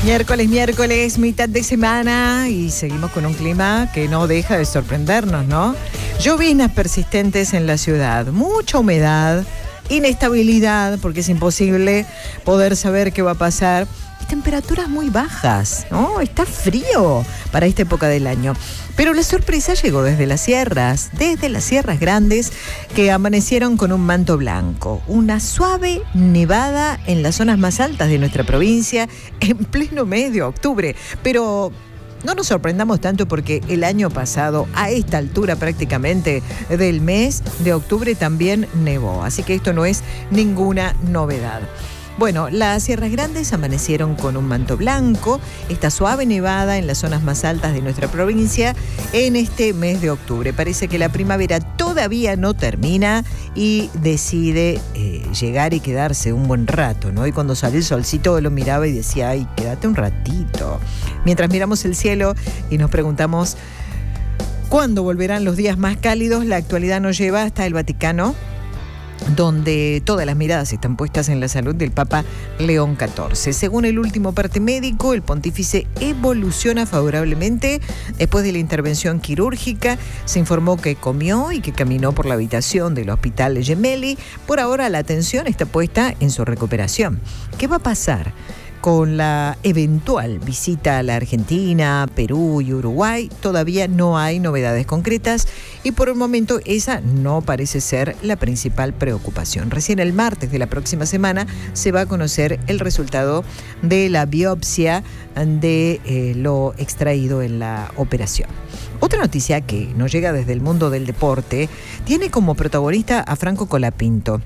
Miércoles, mitad de semana y seguimos con un clima que no deja de sorprendernos, ¿no? Lloviznas persistentes en la ciudad, mucha humedad, inestabilidad, porque es imposible poder saber qué va a pasar. Y temperaturas muy bajas, ¿no? Está frío para esta época del año. Pero la sorpresa llegó desde las sierras grandes que amanecieron con un manto blanco. Una suave nevada en las zonas más altas de nuestra provincia en pleno mes de octubre. Pero no nos sorprendamos tanto porque el año pasado, a esta altura prácticamente del mes de octubre, también nevó. Así que esto no es ninguna novedad. Bueno, las sierras grandes amanecieron con un manto blanco, esta suave nevada en las zonas más altas de nuestra provincia en este mes de octubre. Parece que la primavera todavía no termina y decide llegar y quedarse un buen rato, ¿no? Y cuando salió el solcito lo miraba y decía, ay, quédate un ratito. Mientras miramos el cielo y nos preguntamos, ¿cuándo volverán los días más cálidos? La actualidad nos lleva hasta el Vaticano, donde todas las miradas están puestas en la salud del Papa León XIV. Según el último parte médico, el pontífice evoluciona favorablemente después de la intervención quirúrgica. Se informó que comió y que caminó por la habitación del Hospital Gemelli. Por ahora la atención está puesta en su recuperación. ¿Qué va a pasar con la eventual visita a la Argentina, Perú y Uruguay? Todavía no hay novedades concretas y por el momento esa no parece ser la principal preocupación. Recién el martes de la próxima semana se va a conocer el resultado de la biopsia de lo extraído en la operación. Otra noticia que nos llega desde el mundo del deporte tiene como protagonista a Franco Colapinto.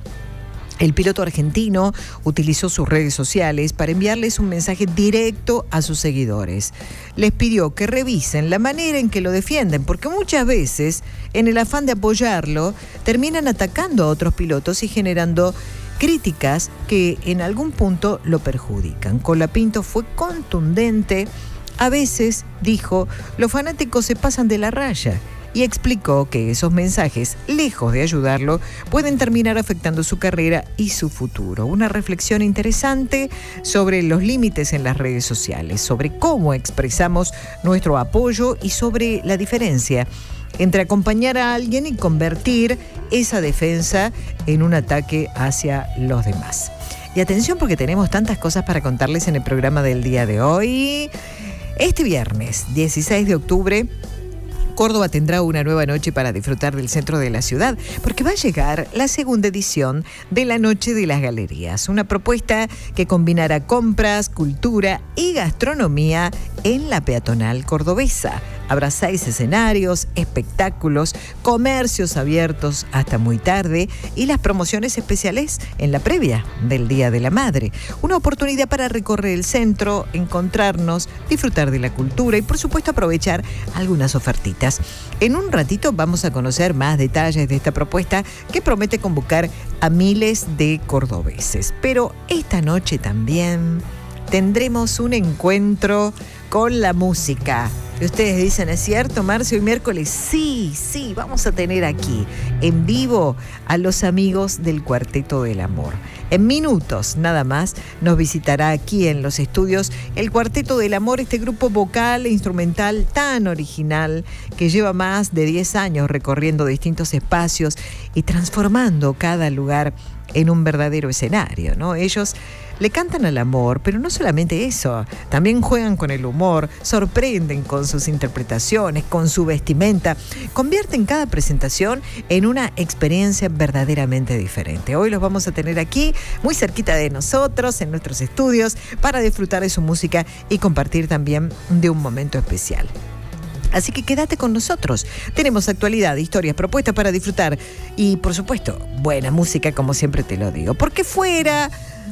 El piloto argentino utilizó sus redes sociales para enviarles un mensaje directo a sus seguidores. Les pidió que revisen la manera en que lo defienden, porque muchas veces, en el afán de apoyarlo, terminan atacando a otros pilotos y generando críticas que en algún punto lo perjudican. Colapinto fue contundente. A veces, dijo, los fanáticos se pasan de la raya. Y explicó que esos mensajes, lejos de ayudarlo, pueden terminar afectando su carrera y su futuro. Una reflexión interesante sobre los límites en las redes sociales, sobre cómo expresamos nuestro apoyo y sobre la diferencia entre acompañar a alguien y convertir esa defensa en un ataque hacia los demás. Y atención porque tenemos tantas cosas para contarles en el programa del día de hoy. Este viernes, 16 de octubre, Córdoba tendrá una nueva noche para disfrutar del centro de la ciudad, porque va a llegar la segunda edición de la Noche de las Galerías, una propuesta que combinará compras, cultura y gastronomía en la peatonal cordobesa. Habrá 6 escenarios, espectáculos, comercios abiertos hasta muy tarde y las promociones especiales en la previa del Día de la Madre. Una oportunidad para recorrer el centro, encontrarnos, disfrutar de la cultura y por supuesto aprovechar algunas ofertitas. En un ratito vamos a conocer más detalles de esta propuesta que promete convocar a miles de cordobeses. Pero esta noche también tendremos un encuentro con la música. Y ustedes dicen, ¿es cierto, Marcio, y miércoles? Sí, vamos a tener aquí en vivo a los amigos del Cuarteto del Amor. En minutos nada más nos visitará aquí en los estudios el Cuarteto del Amor, este grupo vocal e instrumental tan original que lleva más de 10 años recorriendo distintos espacios y transformando cada lugar en un verdadero escenario, ¿no? Ellos le cantan al amor, pero no solamente eso, también juegan con el humor, sorprenden con sus interpretaciones, con su vestimenta, convierten cada presentación en una experiencia verdaderamente diferente. Hoy los vamos a tener aquí, muy cerquita de nosotros, en nuestros estudios, para disfrutar de su música y compartir también de un momento especial. Así que quédate con nosotros. Tenemos actualidad, historias, propuestas para disfrutar y, por supuesto, buena música, como siempre te lo digo. Porque fuera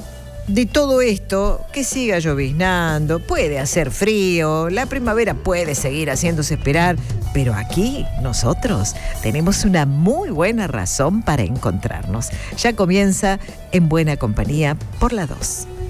de todo esto, que siga lloviznando, puede hacer frío, la primavera puede seguir haciéndose esperar, pero aquí nosotros tenemos una muy buena razón para encontrarnos. Ya comienza En Buena Compañía por la 2.